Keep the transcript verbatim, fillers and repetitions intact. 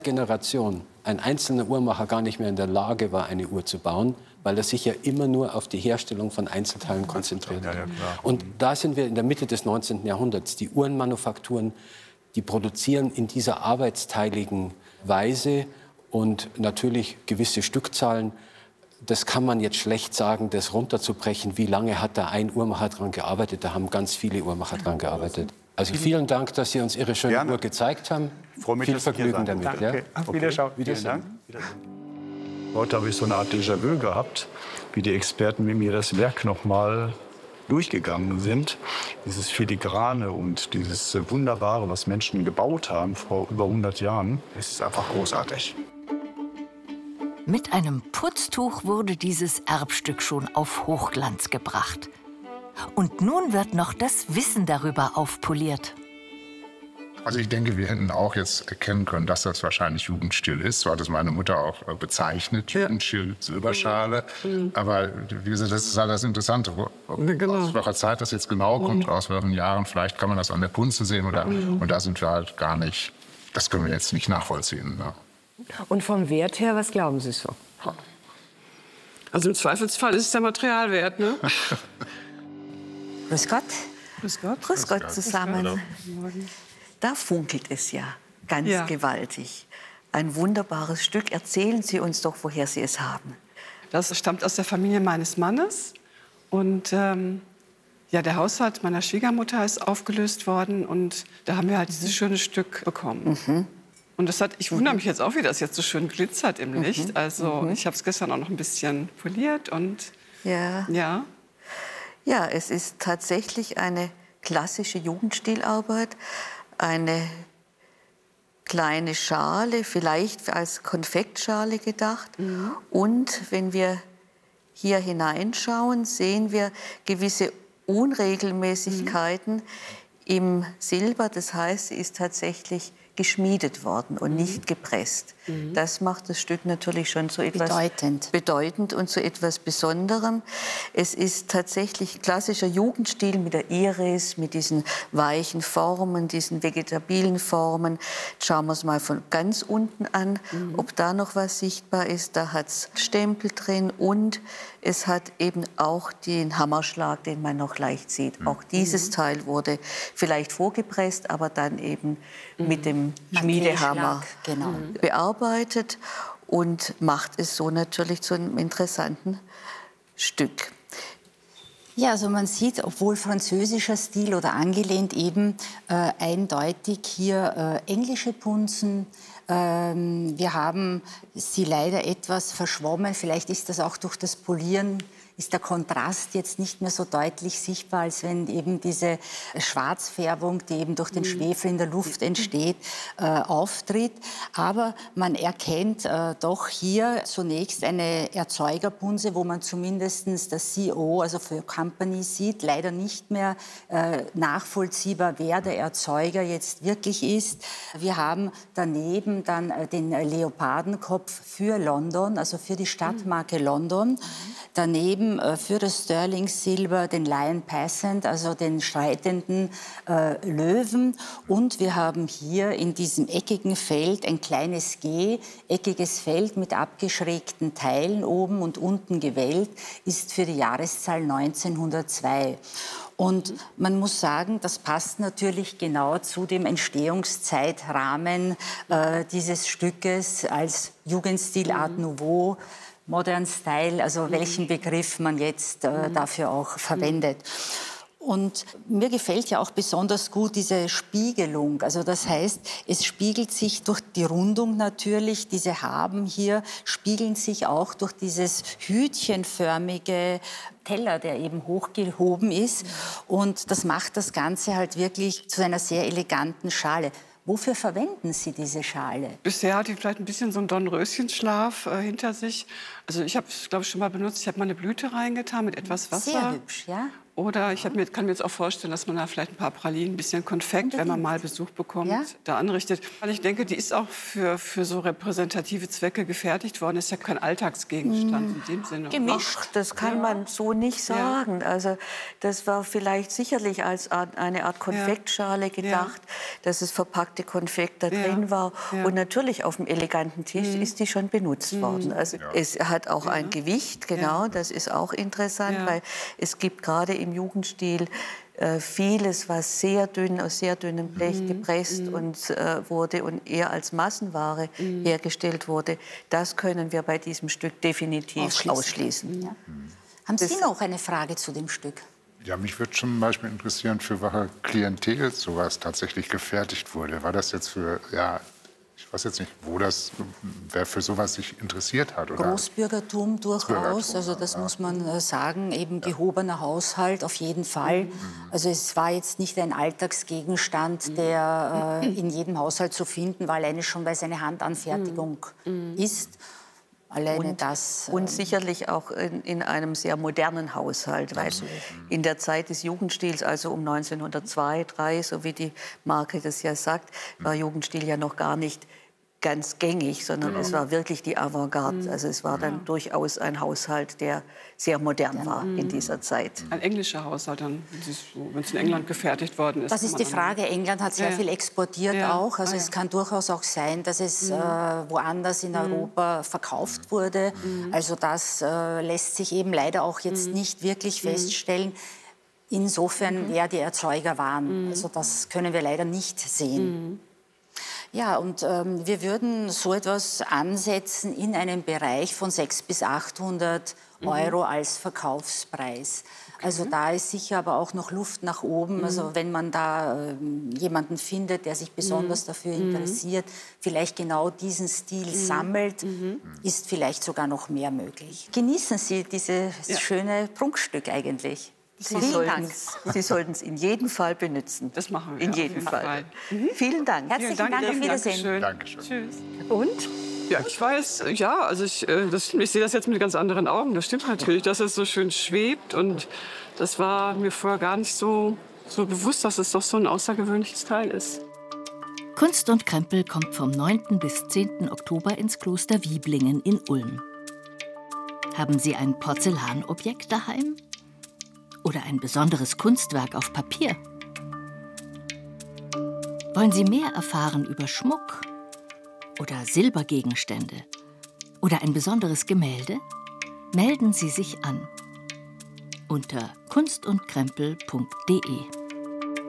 Generation ein einzelner Uhrmacher gar nicht mehr in der Lage war, eine Uhr zu bauen, weil er sich ja immer nur auf die Herstellung von Einzelteilen konzentriert hat. Ja, ja, und da sind wir in der Mitte des neunzehnten Jahrhunderts. Die Uhrenmanufakturen, die produzieren in dieser arbeitsteiligen Weise und natürlich gewisse Stückzahlen. Das kann man jetzt schlecht sagen, das runterzubrechen. Wie lange hat da ein Uhrmacher dran gearbeitet? Da haben ganz viele Uhrmacher dran gearbeitet. Also vielen Dank, dass Sie uns Ihre schöne Gerne. Uhr gezeigt haben. Mich, Viel Vergnügen damit. Danke. Ja? Auf okay. Wiedersehen. Wiedersehen. Heute habe ich so eine Art Déjà-vu gehabt, wie die Experten mit mir das Werk noch mal durchgegangen sind. Dieses Filigrane und dieses Wunderbare, was Menschen gebaut haben vor über hundert Jahren, es ist einfach großartig. Mit einem Putztuch wurde dieses Erbstück schon auf Hochglanz gebracht. Und nun wird noch das Wissen darüber aufpoliert. Also ich denke, wir hätten auch jetzt erkennen können, dass das wahrscheinlich Jugendstil ist. So hat es meine Mutter auch bezeichnet, ja. Jugendstil, Silberschale. Mhm. Aber wie gesagt, das ist halt das Interessante. Genau. Aus welcher Zeit das jetzt genau kommt, mhm. aus welchen Jahren, vielleicht kann man das an der Punze sehen. Oder, mhm. Und da sind wir halt gar nicht, das können wir jetzt nicht nachvollziehen. Ne? Und vom Wert her, was glauben Sie so? Also im Zweifelsfall ist es der Materialwert, ne? Grüß Gott. Grüß Gott. Grüß Gott zusammen. Da funkelt es ja ganz ja. gewaltig. Ein wunderbares Stück. Erzählen Sie uns doch, woher Sie es haben. Das stammt aus der Familie meines Mannes. Und ähm, ja, der Haushalt meiner Schwiegermutter ist aufgelöst worden. Und da haben wir halt mhm. dieses schöne Stück bekommen. Mhm. Und das hat, ich wundere mich jetzt auch, wie das jetzt so schön glitzert im Licht. Mhm. Also mhm. ich habe es gestern auch noch ein bisschen poliert. Und ja. ja. Ja, es ist tatsächlich eine klassische Jugendstilarbeit. Eine kleine Schale, vielleicht als Konfektschale gedacht. Mhm. Und wenn wir hier hineinschauen, sehen wir gewisse Unregelmäßigkeiten mhm. im Silber. Das heißt, sie ist tatsächlich geschmiedet worden und mhm. nicht gepresst. Mhm. Das macht das Stück natürlich schon so etwas bedeutend. bedeutend und so etwas Besonderem. Es ist tatsächlich klassischer Jugendstil mit der Iris, mit diesen weichen Formen, diesen vegetabilen Formen. Jetzt schauen wir es mal von ganz unten an, mhm. ob da noch was sichtbar ist. Da hat es Stempel drin und es hat eben auch den Hammerschlag, den man noch leicht sieht. Mhm. Auch dieses mhm. Teil wurde vielleicht vorgepresst, aber dann eben mhm. mit dem Schmiedehammer genau. bearbeitet und macht es so natürlich zu einem interessanten Stück. Ja, also man sieht, obwohl französischer Stil oder angelehnt eben äh, eindeutig hier äh, englische Punzen. Ähm, wir haben sie leider etwas verschwommen. Vielleicht ist das auch durch das Polieren, ist der Kontrast jetzt nicht mehr so deutlich sichtbar, als wenn eben diese Schwarzfärbung, die eben durch den Schwefel in der Luft entsteht, äh, auftritt. Aber man erkennt äh, doch hier zunächst eine Erzeugerpunse, wo man zumindest das C E O, also für Company, sieht. Leider nicht mehr äh, nachvollziehbar, wer der Erzeuger jetzt wirklich ist. Wir haben daneben dann äh, den Leopardenkopf für London, also für die Stadtmarke London. Daneben äh, für das Sterling Silber den Lion Passant, also den streitenden äh, Löwen. Und wir haben hier in diesem eckigen Feld ein kleines G, eckiges Feld mit abgeschrägten Teilen oben und unten gewellt, ist für die Jahreszahl neunzehnhundertzwei. Und man muss sagen, das passt natürlich genau zu dem Entstehungszeitrahmen äh, dieses Stückes als Jugendstil Art Nouveau, Modern Style, also mhm. welchen Begriff man jetzt äh, mhm. dafür auch verwendet. Und mir gefällt ja auch besonders gut diese Spiegelung. Also das heißt, es spiegelt sich durch die Rundung natürlich, diese Haben hier spiegeln sich auch durch dieses hütchenförmige Teller, der eben hochgehoben ist. Und das macht das Ganze halt wirklich zu einer sehr eleganten Schale. Wofür verwenden Sie diese Schale? Bisher hat die vielleicht ein bisschen so einen Dornröschenschlaf äh, hinter sich. Also ich habe es, glaube ich, schon mal benutzt. Ich habe mal eine Blüte reingetan mit etwas Wasser. Sehr hübsch, ja. Oder ich mir, kann mir jetzt auch vorstellen, dass man da vielleicht ein paar Pralinen, ein bisschen Konfekt, wenn man mal Besuch bekommt, ja? da anrichtet. Weil ich denke, die ist auch für, für so repräsentative Zwecke gefertigt worden. Ist ja kein Alltagsgegenstand mm. in dem Sinne. Gemischt, Ach, das kann ja. man so nicht sagen. Ja. Also das war vielleicht sicherlich als Art, eine Art Konfektschale gedacht, ja. dass es verpackte Konfekt da ja. drin war. Ja. Und natürlich auf dem eleganten Tisch mm. ist die schon benutzt mm. worden. Also ja. es hat auch ja. ein Gewicht, genau, ja. das ist auch interessant, ja. weil es gibt gerade im Jugendstil äh, vieles, was sehr dünn, aus sehr dünnem Blech mm. gepresst mm. und, äh, wurde und eher als Massenware mm. hergestellt wurde. Das können wir bei diesem Stück definitiv ausschließen. ausschließen. Ja. Mm. Haben Sie das noch eine Frage zu dem Stück? Ja, mich würde zum Beispiel interessieren, für welche Klientel sowas tatsächlich gefertigt wurde. War das jetzt für, ja, ich weiß jetzt nicht, wo das, wer für sowas sich interessiert hat. Oder? Großbürgertum durchaus, also das ja. muss man sagen, eben ja. gehobener Haushalt auf jeden Fall. Mhm. Also es war jetzt nicht ein Alltagsgegenstand, mhm. der äh, in jedem Haushalt zu finden war, alleine schon, weil es eine Handanfertigung mhm. ist. Alleine und, das. Und sicherlich auch in, in einem sehr modernen Haushalt, weil Absolut. in der Zeit des Jugendstils, also um neunzehnhundertzwei, drei, so wie die Marke das ja sagt, war Jugendstil ja noch gar nicht ganz gängig, sondern mhm. es war wirklich die Avantgarde. Mhm. Also es war dann ja. durchaus ein Haushalt, der sehr modern ja. war mhm. in dieser Zeit. Ein englischer Haushalt, dann, wenn es in England gefertigt worden ist. Das ist die Frage. England hat sehr ja. viel exportiert ja. auch. Also ah, ja. es kann durchaus auch sein, dass es mhm. äh, woanders in Europa mhm. verkauft wurde. Mhm. Also das äh, lässt sich eben leider auch jetzt mhm. nicht wirklich feststellen. Insofern, mhm. wer die Erzeuger waren. Mhm. Also das können wir leider nicht sehen. Mhm. Ja, und ähm, wir würden so etwas ansetzen in einem Bereich von sechshundert bis achthundert Euro mhm. als Verkaufspreis. Okay. Also da ist sicher aber auch noch Luft nach oben. Mhm. Also wenn man da äh, jemanden findet, der sich besonders mhm. dafür interessiert, vielleicht genau diesen Stil mhm. sammelt, mhm. ist vielleicht sogar noch mehr möglich. Genießen Sie dieses ja. schöne Prunkstück eigentlich. Sie sollten es in jedem Fall benutzen. Das machen wir. In jedem Fall. Fall. Mhm. Vielen Dank. Herzlichen Dank. Dank. Auf Wiedersehen. Dankeschön. Tschüss. Und? Ja, ich weiß, ja, also ich, das, ich sehe das jetzt mit ganz anderen Augen. Das stimmt natürlich, dass es so schön schwebt. Und das war mir vorher gar nicht so, so bewusst, dass es doch so ein außergewöhnliches Teil ist. Kunst und Krempel kommt vom neunten bis zehnten Oktober ins Kloster Wieblingen in Ulm. Haben Sie ein Porzellanobjekt daheim? Oder ein besonderes Kunstwerk auf Papier? Wollen Sie mehr erfahren über Schmuck oder Silbergegenstände oder ein besonderes Gemälde? Melden Sie sich an unter kunst und krempel punkt de.